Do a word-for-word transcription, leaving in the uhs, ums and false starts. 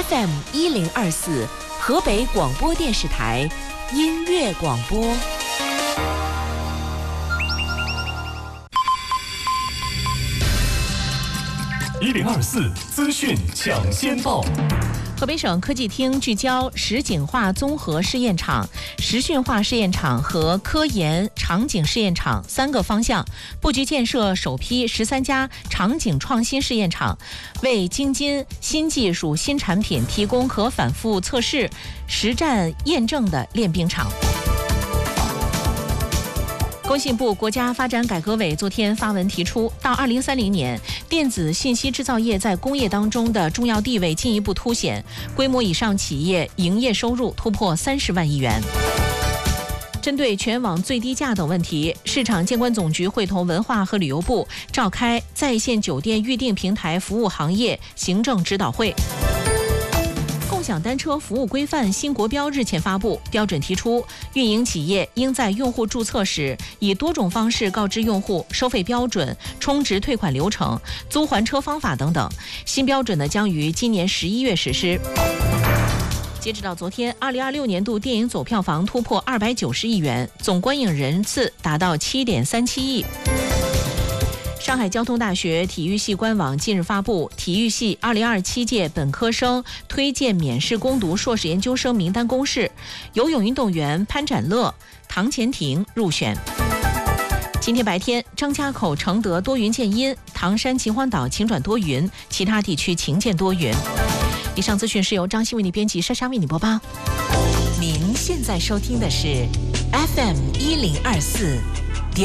F M 一零二四，河北广播电视台音乐广播。 一零二四资讯抢先报。 河北省科技厅聚焦实景化综合试验场、实训化试验场和科研场景试验场三个方向，布局建设首批十三家场景创新试验场，为京津新技术新产品提供可反复测试、实战验证的练兵场。工信部国家发展改革委昨天发文提出，到二零三零年，电子信息制造业在工业当中的重要地位进一步凸显，规模以上企业营业收入突破三十万亿元。针对全网最低价等问题，市场监管总局会同文化和旅游部召开在线酒店预订平台服务行业行政指导会。共享单车服务规范新国标日前发布，标准提出，运营企业应在用户注册时以多种方式告知用户收费标准、充值退款流程、租还车方法等等。新标准呢将于今年十一月实施。截止到昨天，二零二六年度电影总票房突破二百九十亿元，总观影人次达到七点三七亿。上海交通大学体育系官网近日发布体育系二零二七届本科生推荐免试攻读硕士研究生名单公示，游泳运动员潘展乐、唐前婷入选。今天白天，张家口、承德多云见阴，唐山、秦皇岛晴转多云，其他地区晴见多云。以上资讯是由张欣为你编辑，莎莎为你播报。 您现在收听的是 F M 一零二四。